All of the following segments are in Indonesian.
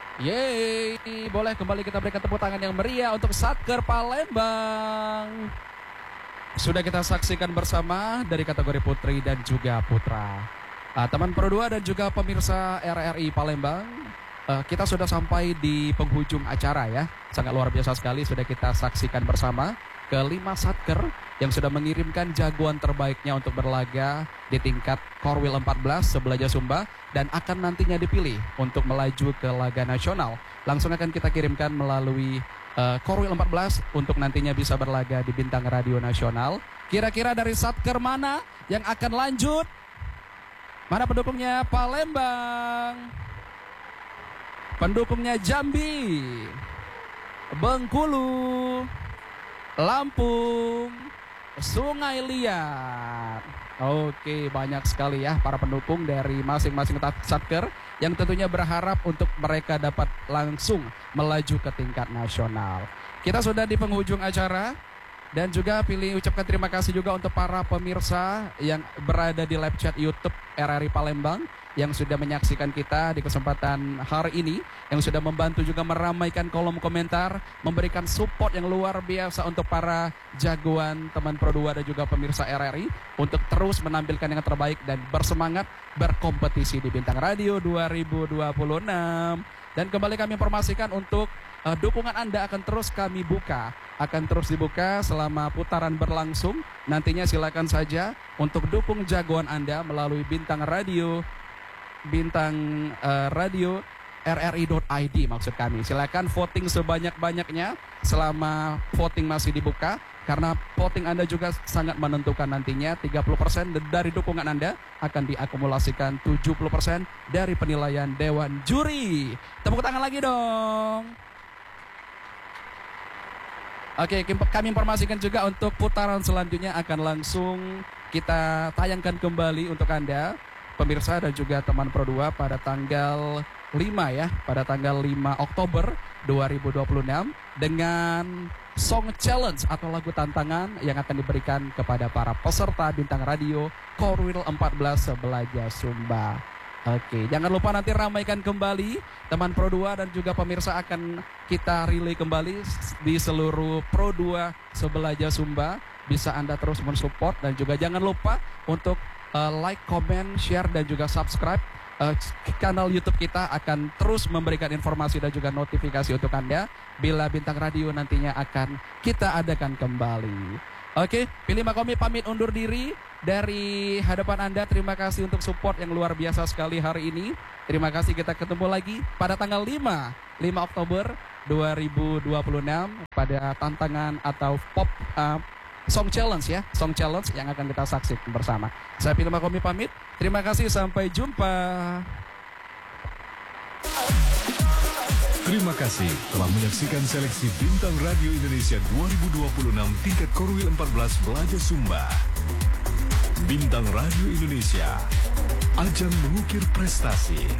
Yeay, boleh kembali kita berikan tepuk tangan yang meriah untuk Satker Palembang. Sudah kita saksikan bersama dari kategori putri dan juga putra. Teman Pro 2 dan juga pemirsa RRI Palembang, kita sudah sampai di penghujung acara ya. Sangat luar biasa sekali sudah kita saksikan bersama kelima Satker yang sudah mengirimkan jagoan terbaiknya untuk berlaga di tingkat Korwil 14 Sebelaja Sumba dan akan nantinya dipilih untuk melaju ke laga nasional. Langsung akan kita kirimkan melalui Korwil 14 untuk nantinya bisa berlaga di Bintang Radio Nasional. Kira-kira dari Satker mana yang akan lanjut? Mana pendukungnya? Palembang, pendukungnya Jambi, Bengkulu, Lampung, Sungai Liat. Oke, banyak sekali ya para pendukung dari masing-masing Satker yang tentunya berharap untuk mereka dapat langsung melaju ke tingkat nasional. Kita sudah di penghujung acara dan juga ucapkan terima kasih juga untuk para pemirsa yang berada di live chat YouTube RRI Palembang yang sudah menyaksikan kita di kesempatan hari ini, yang sudah membantu juga meramaikan kolom komentar, memberikan support yang luar biasa untuk para jagoan teman Pro 2 dan juga pemirsa RRI untuk terus menampilkan yang terbaik dan bersemangat berkompetisi di Bintang Radio 2026. Dan kembali kami informasikan untuk dukungan Anda akan terus kami buka, akan terus dibuka selama putaran berlangsung. Nantinya silakan saja untuk dukung jagoan Anda melalui Bintang Radio RRI.id maksud kami. Silakan voting sebanyak-banyaknya selama voting masih dibuka, karena voting Anda juga sangat menentukan nantinya. 30% dari dukungan Anda akan diakumulasikan 70% dari penilaian Dewan Juri. Tepuk tangan lagi dong. Oke, kami informasikan juga untuk putaran selanjutnya akan langsung kita tayangkan kembali untuk Anda pemirsa dan juga teman Pro 2 pada tanggal 5 ya, pada tanggal 5 Oktober 2026 dengan Song Challenge atau lagu tantangan yang akan diberikan kepada para peserta Bintang Radio Korwil 14 Sebelaja Sumba. Oke, jangan lupa nanti ramaikan kembali teman Pro 2 dan juga pemirsa akan kita relay kembali di seluruh Pro 2 Sebelaja Sumba. Bisa Anda terus mensupport dan juga jangan lupa untuk like, comment, share dan juga subscribe kanal YouTube kita. Akan terus memberikan informasi dan juga notifikasi untuk Anda bila Bintang Radio nantinya akan kita adakan kembali. Oke, Pilih Makomi pamit undur diri dari hadapan Anda. Terima kasih untuk support yang luar biasa sekali hari ini. Terima kasih, kita ketemu lagi pada tanggal 5 Oktober 2026 pada tantangan atau Song Challenge ya, Song Challenge yang akan kita saksikan bersama. Saya Pilih Makomi pamit. Terima kasih, sampai jumpa. Terima kasih telah menyaksikan seleksi Bintang Radio Indonesia 2026 tingkat Korwil 14 Belaja Sumba. Bintang Radio Indonesia, ajang mengukir prestasi.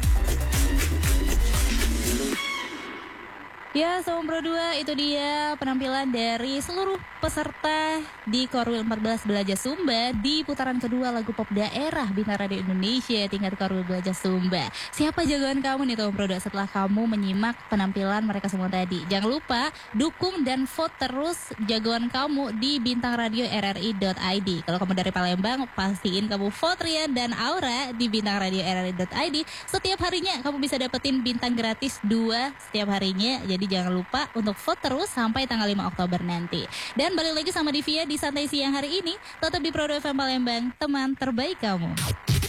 Ya, Sobat Pro 2, itu dia penampilan dari seluruh peserta di Korwil 14 Belaja Sumba di putaran kedua lagu pop daerah Bintang Radio Indonesia tingkat Korwil Belaja Sumba. Siapa jagoan kamu nih Sobat Pro 2 setelah kamu menyimak penampilan mereka semua tadi? Jangan lupa dukung dan vote terus jagoan kamu di Bintang Radio RRI.id. Kalau kamu dari Palembang, pastiin kamu vote Rian dan Aura di Bintang Radio RRI.id. Setiap harinya kamu bisa dapetin bintang gratis 2 setiap harinya. Jadi jangan lupa untuk vote terus sampai tanggal 5 Oktober nanti. Dan balik lagi sama Divia di Santai Siang hari ini. Tetap di Pro 2 FM Palembang, teman terbaik kamu.